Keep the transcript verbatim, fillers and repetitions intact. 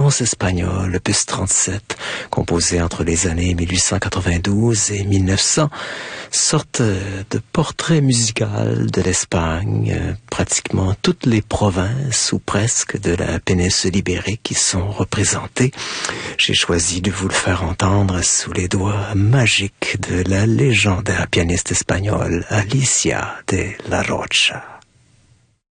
Danse espagnole, opus trente-sept, composé entre les années mille huit cent quatre-vingt-douze et mille neuf cents, sorte de portrait musical de l'Espagne. Pratiquement toutes les provinces, ou presque, de la péninsule ibérique qui sont représentées. J'ai choisi de vous le faire entendre sous les doigts magiques de la légendaire pianiste espagnole Alicia de la Rocha.